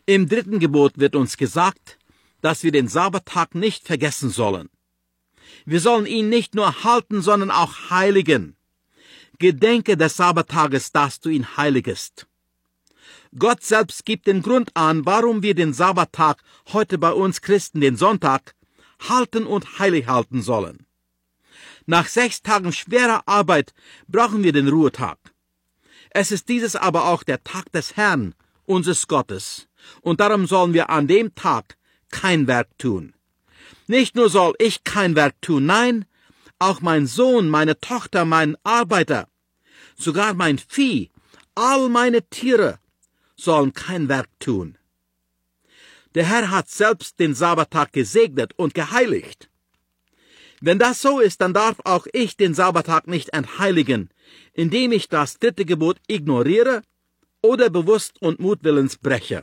Im 3. Gebot wird uns gesagt, dass wir den Sabbattag nicht vergessen sollen. Wir sollen ihn nicht nur halten, sondern auch heiligen. Gedenke des Sabbattages, dass du ihn heiligest. Gott selbst gibt den Grund an, warum wir den Sabbattag, heute bei uns Christen den Sonntag, halten und heilig halten sollen. Nach 6 Tagen schwerer Arbeit brauchen wir den Ruhetag. Es ist dieses aber auch der Tag des Herrn, unseres Gottes, und darum sollen wir an dem Tag kein Werk tun. Nicht nur soll ich kein Werk tun, nein, auch mein Sohn, meine Tochter, mein Arbeiter, sogar mein Vieh, all meine Tiere sollen kein Werk tun. Der Herr hat selbst den Sabbattag gesegnet und geheiligt. Wenn das so ist, dann darf auch ich den Sabbattag nicht entheiligen, indem ich das 3. Gebot ignoriere oder bewusst und mutwillens breche.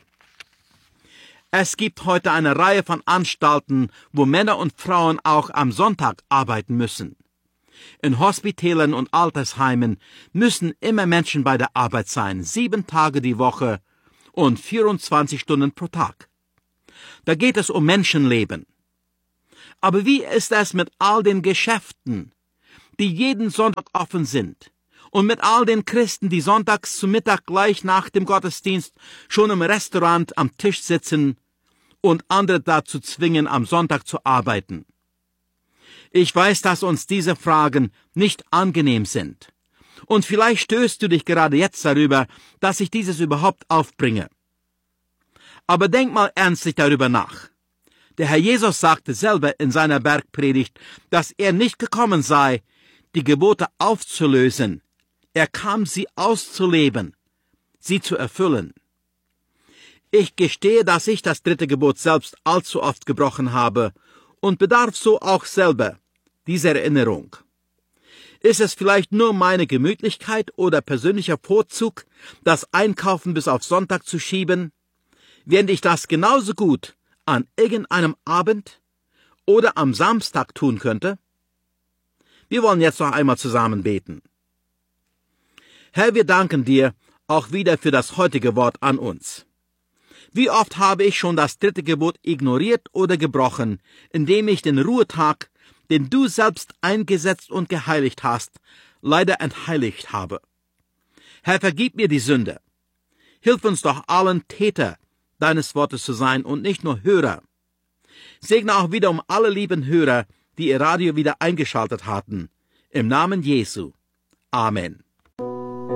Es gibt heute eine Reihe von Anstalten, wo Männer und Frauen auch am Sonntag arbeiten müssen. In Hospitälern und Altersheimen müssen immer Menschen bei der Arbeit sein, 7 Tage die Woche und 24 Stunden pro Tag. Da geht es um Menschenleben. Aber wie ist es mit all den Geschäften, die jeden Sonntag offen sind, und mit all den Christen, die sonntags zu Mittag gleich nach dem Gottesdienst schon im Restaurant am Tisch sitzen und andere dazu zwingen, am Sonntag zu arbeiten? Ich weiß, dass uns diese Fragen nicht angenehm sind. Und vielleicht stößt du dich gerade jetzt darüber, dass ich dieses überhaupt aufbringe. Aber denk mal ernstlich darüber nach. Der Herr Jesus sagte selber in seiner Bergpredigt, dass er nicht gekommen sei, die Gebote aufzulösen. Er kam, sie auszuleben, sie zu erfüllen. Ich gestehe, dass ich das 3. Gebot selbst allzu oft gebrochen habe und bedarf so auch selber dieser Erinnerung. Ist es vielleicht nur meine Gemütlichkeit oder persönlicher Vorzug, das Einkaufen bis auf Sonntag zu schieben, während ich das genauso gut an irgendeinem Abend oder am Samstag tun könnte? Wir wollen jetzt noch einmal zusammen beten. Herr, wir danken dir auch wieder für das heutige Wort an uns. Wie oft habe ich schon das 3. Gebot ignoriert oder gebrochen, indem ich den Ruhetag, den du selbst eingesetzt und geheiligt hast, leider entheiligt habe. Herr, vergib mir die Sünde. Hilf uns doch allen, Täter deines Wortes zu sein und nicht nur Hörer. Segne auch wieder alle lieben Hörer, die ihr Radio wieder eingeschaltet hatten. Im Namen Jesu. Amen.